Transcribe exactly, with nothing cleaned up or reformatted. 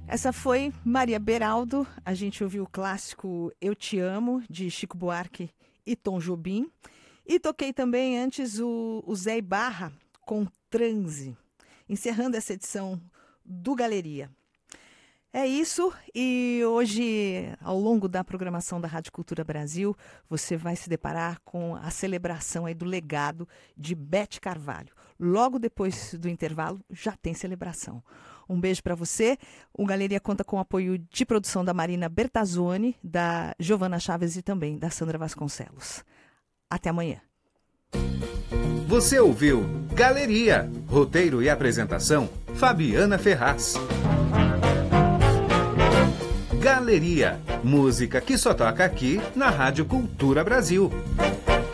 Essa foi Maria Beraldo. A gente ouviu o clássico Eu Te Amo, de Chico Buarque e Tom Jobim. E toquei também antes o, o Zé Ibarra com Transe, encerrando essa edição do Galeria. É isso, e hoje, ao longo da programação da Rádio Cultura Brasil, você vai se deparar com a celebração aí do legado de Bete Carvalho. Logo depois do intervalo, já tem celebração. Um beijo para você. O Galeria conta com o apoio de produção da Marina Bertazzoni, da Giovana Chaves e também da Sandra Vasconcelos. Até amanhã. Você ouviu Galeria. Roteiro e apresentação, Fabiana Ferraz. Galeria. Música que só toca aqui na Rádio Cultura Brasil.